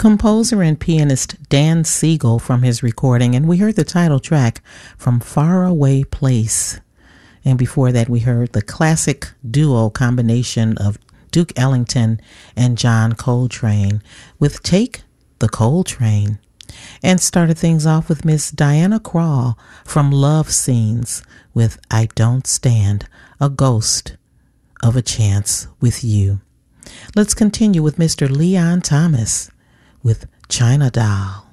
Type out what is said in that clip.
composer and pianist Dan Siegel from his recording, and we heard the title track from Faraway Place. And before that, we heard the classic duo combination of Duke Ellington and John Coltrane with Take the Coltrane. And started things off with Miss Diana Krall from Love Scenes with I Don't Stand a Ghost of a Chance with You. Let's continue with Mr. Leon Thomas with China Doll.